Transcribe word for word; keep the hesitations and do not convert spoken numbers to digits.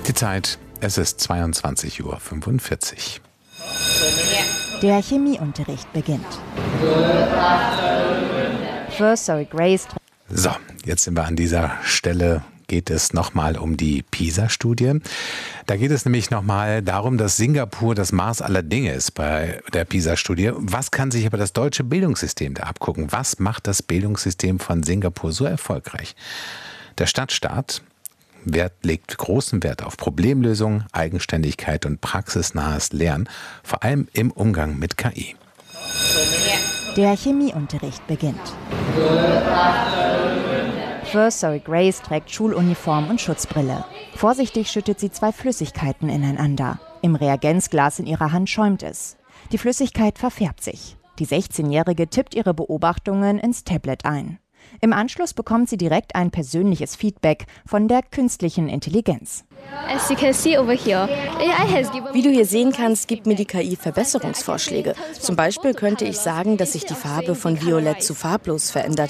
Die Zeit, es ist zweiundzwanzig Uhr fünfundvierzig. Der Chemieunterricht beginnt. First, sorry, Grace. So, jetzt sind wir an dieser Stelle. Geht es nochmal um die PISA-Studie. Da geht es nämlich nochmal darum, dass Singapur das Maß aller Dinge ist bei der PISA-Studie. Was kann sich aber das deutsche Bildungssystem da abgucken? Was macht das Bildungssystem von Singapur so erfolgreich? Der Stadtstaat Wert, legt großen Wert auf Problemlösung, Eigenständigkeit und praxisnahes Lernen, vor allem im Umgang mit K I. Der Chemieunterricht beginnt. First, sorry, Grace trägt Schuluniform und Schutzbrille. Vorsichtig schüttet sie zwei Flüssigkeiten ineinander. Im Reagenzglas in ihrer Hand schäumt es. Die Flüssigkeit verfärbt sich. Die sechzehnjährige tippt ihre Beobachtungen ins Tablet ein. Im Anschluss bekommt sie direkt ein persönliches Feedback von der künstlichen Intelligenz. Wie du hier sehen kannst, gibt mir die K I Verbesserungsvorschläge. Zum Beispiel könnte ich sagen, dass sich die Farbe von violett zu farblos verändert